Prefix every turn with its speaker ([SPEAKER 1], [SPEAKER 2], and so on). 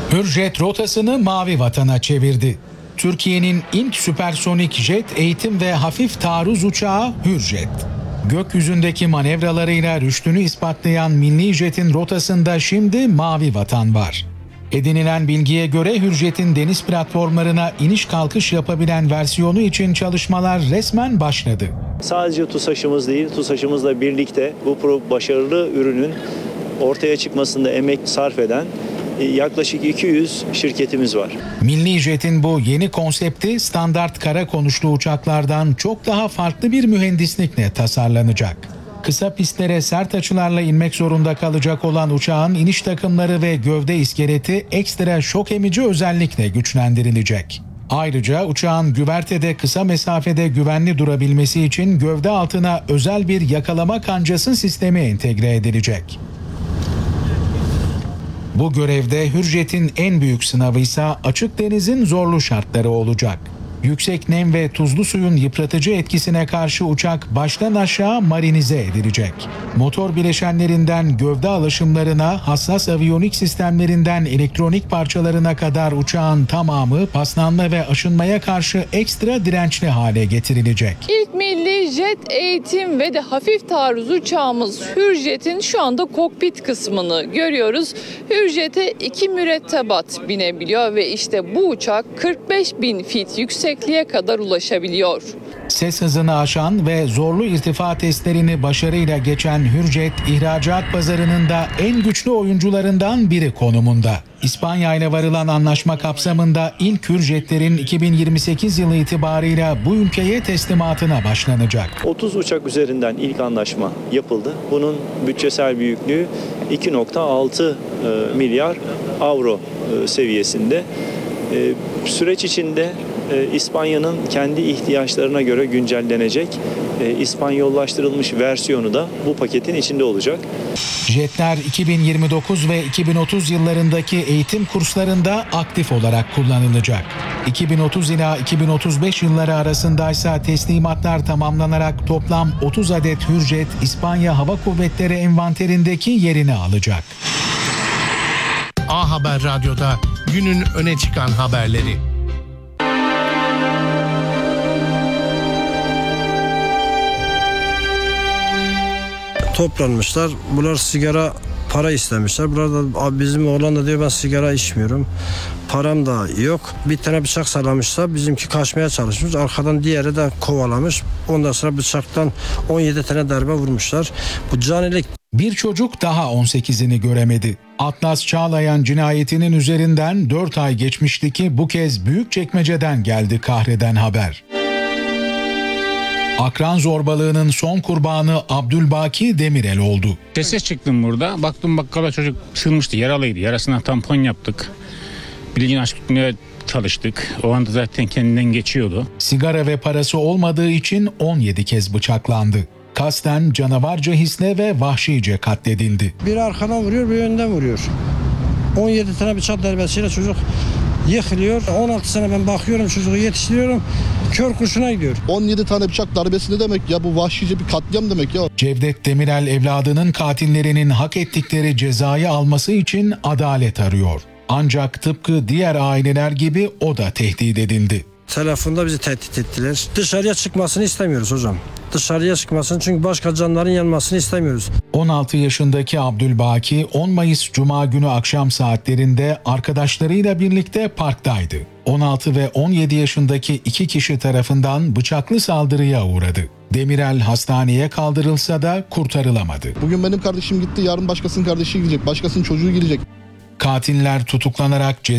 [SPEAKER 1] Hürjet rotasını Mavi Vatan'a çevirdi. Türkiye'nin ilk süpersonik jet eğitim ve hafif taarruz uçağı Hürjet. Gökyüzündeki manevralarıyla rüştünü ispatlayan milli jetin rotasında şimdi Mavi Vatan var. Edinilen bilgiye göre Hürjet'in deniz platformlarına iniş kalkış yapabilen versiyonu için çalışmalar resmen başladı.
[SPEAKER 2] Sadece TUSAŞ'ımız değil, TUSAŞ'ımızla birlikte bu başarılı ürünün ortaya çıkmasında emek sarf eden yaklaşık 200 şirketimiz var.
[SPEAKER 1] Milli Jet'in bu yeni konsepti standart kara konuşlu uçaklardan çok daha farklı bir mühendislikle tasarlanacak. Kısa pistlere sert açılarla inmek zorunda kalacak olan uçağın iniş takımları ve gövde iskeleti ekstra şok emici özellikle güçlendirilecek. Ayrıca uçağın güvertede kısa mesafede güvenli durabilmesi için gövde altına özel bir yakalama kancası sistemi entegre edilecek. Bu görevde Hürjet'in en büyük sınavı ise açık denizin zorlu şartları olacak. Yüksek nem ve tuzlu suyun yıpratıcı etkisine karşı uçak baştan aşağı marinize edilecek. Motor bileşenlerinden gövde alaşımlarına, hassas aviyonik sistemlerinden elektronik parçalarına kadar uçağın tamamı paslanma ve aşınmaya karşı ekstra dirençli hale getirilecek.
[SPEAKER 3] İlk milli jet eğitim ve de hafif taarruz uçağımız Hürjet'in şu anda kokpit kısmını görüyoruz. Hürjet'e 2 mürettebat binebiliyor ve işte bu uçak 45.000 fit yüksekliğe kadar ulaşabiliyor.
[SPEAKER 1] Ses hızını aşan ve zorlu irtifa testlerini başarıyla geçen Hürjet, ihracat pazarının da en güçlü oyuncularından biri konumunda. İspanya ile varılan anlaşma kapsamında ilk Hürjetlerin 2028 yılı itibarıyla bu ülkeye teslimatına başlanacak.
[SPEAKER 2] 30 uçak üzerinden ilk anlaşma yapıldı. Bunun bütçesel büyüklüğü 2.6 milyar avro seviyesinde. Süreç içinde İspanya'nın kendi ihtiyaçlarına göre güncellenecek İspanyollaştırılmış versiyonu da bu paketin içinde olacak.
[SPEAKER 1] Jetler 2029 ve 2030 yıllarındaki eğitim kurslarında aktif olarak kullanılacak. 2030 ila 2035 yılları arasındaysa teslimatlar tamamlanarak toplam 30 adet Hürjet İspanya Hava Kuvvetleri envanterindeki yerini alacak.
[SPEAKER 4] A Haber Radyo'da günün öne çıkan haberleri.
[SPEAKER 5] Toplanmışlar. Bunlar sigara para istemişler. Burada bizim oğlan da diyor ben sigara içmiyorum. Param da yok. Bir tane bıçak sallamışlar. Bizimki kaçmaya çalışmış. Arkadan diğeri de kovalamış. Ondan sonra bıçaktan 17 tane darbe vurmuşlar. Bu canilik.
[SPEAKER 1] Bir çocuk daha 18'ini göremedi. Atlas Çağlayan cinayetinin üzerinden 4 ay geçmişti ki bu kez Büyükçekmece'den geldi kahreden haber. Akran zorbalığının son kurbanı Abdülbaki Demirel oldu.
[SPEAKER 6] Sese çıktım burada. Baktım bakkala çocuk sığınmıştı. Yaralıydı. Yarasına tampon yaptık. Bilgin aşk tutmaya çalıştık. O anda zaten kendinden geçiyordu.
[SPEAKER 1] Sigara ve parası olmadığı için 17 kez bıçaklandı. Kasten canavarca hisle ve vahşice katledildi.
[SPEAKER 5] Biri arkadan vuruyor, bir önden vuruyor. 17 tane bıçak darbesiyle çocuk yıkılıyor. 16 sene ben bakıyorum, çocuğu yetiştiriyorum. Kör kurşuna gidiyor.
[SPEAKER 7] 17 tane bıçak darbesi ne demek ya? Bu vahşice bir katliam demek ya.
[SPEAKER 1] Cevdet Demirel evladının katillerinin hak ettikleri cezayı alması için adalet arıyor. Ancak tıpkı diğer aileler gibi o da tehdit edildi.
[SPEAKER 5] Telefonda bizi tehdit ettiler. Dışarıya çıkmasını istemiyoruz hocam. Dışarıya çıkmasını, çünkü başka canların yanmasını istemiyoruz.
[SPEAKER 1] 16 yaşındaki Abdülbaki 10 Mayıs Cuma günü akşam saatlerinde arkadaşlarıyla birlikte parktaydı. 16 ve 17 yaşındaki 2 kişi tarafından bıçaklı saldırıya uğradı. Demirel hastaneye kaldırılsa da kurtarılamadı.
[SPEAKER 7] Bugün benim kardeşim gitti, yarın başkasının kardeşi gidecek, başkasının çocuğu gidecek.
[SPEAKER 1] Katiller tutuklanarak